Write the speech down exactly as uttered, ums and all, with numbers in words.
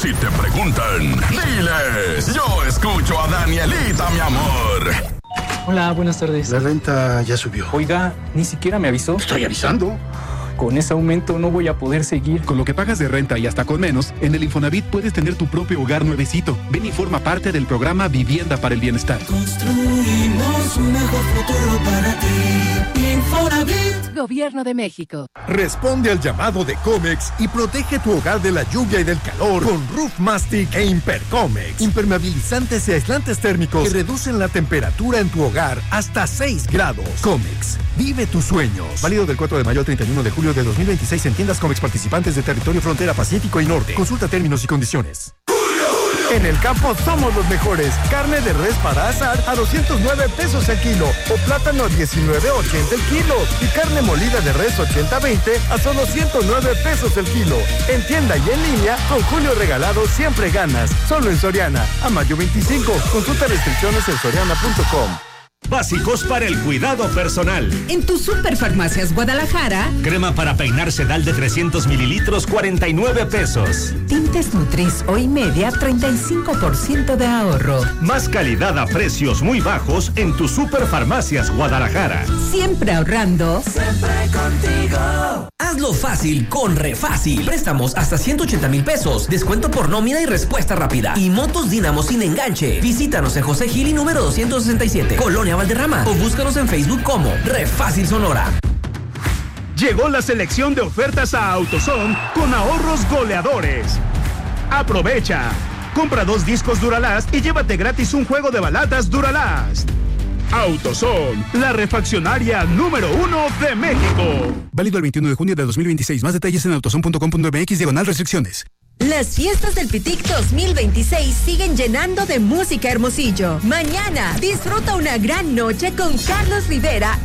Si te preguntan, diles, yo escucho a Danielita, mi amor. Hola, buenas tardes. La renta ya subió. Oiga, ni siquiera me avisó. Estoy avisando. Con ese aumento no voy a poder seguir. Con lo que pagas de renta y hasta con menos, en el Infonavit puedes tener tu propio hogar nuevecito. Ven y forma parte del programa Vivienda para el Bienestar. Construimos un mejor futuro para ti. Infonavit. Gobierno de México. Responde al llamado de Comex y protege tu hogar de la lluvia y del calor con Roof Mastic e Impercomex. Impermeabilizantes y aislantes térmicos que reducen la temperatura en tu hogar hasta seis grados. Comex, vive tus sueños. Válido del cuatro de mayo al treinta y uno de julio de dos mil veintiséis en tiendas Comex participantes de territorio frontera Pacífico y Norte. Consulta términos y condiciones. En el campo somos los mejores. Carne de res para asar a doscientos nueve pesos el kilo o plátano a diecinueve ochenta el kilo y carne molida de res ochenta veinte a solo ciento nueve pesos el kilo. En tienda y en línea, con Julio Regalado siempre ganas. Solo en Soriana. A mayo veinticinco. Consulta restricciones en soriana punto com. Básicos para el cuidado personal. En tu Superfarmacias Guadalajara. Crema para peinar Sedal de trescientos mililitros, cuarenta y nueve pesos. Tintes Nutris Hoy Media, treinta y cinco por ciento de ahorro. Más calidad a precios muy bajos en tu Superfarmacias Guadalajara. Siempre ahorrando. Siempre contigo. Hazlo fácil con Refácil. Préstamos hasta ciento ochenta mil pesos. Descuento por nómina y respuesta rápida. Y motos Dínamo sin enganche. Visítanos en José Gili número doscientos sesenta y siete, Colonia Valderrama, o búscanos en Facebook como Refácil Sonora. Llegó la selección de ofertas a AutoZone con ahorros goleadores. Aprovecha. Compra dos discos Duralast y llévate gratis un juego de balatas Duralast. AutoZone, la refaccionaria número uno de México. Válido el veintiuno de junio de dos mil veintiséis. Más detalles en autozone punto com punto mx diagonal restricciones. Las fiestas del Pitic dos mil veintiséis siguen llenando de música Hermosillo. Mañana disfruta una gran noche con Carlos Rivera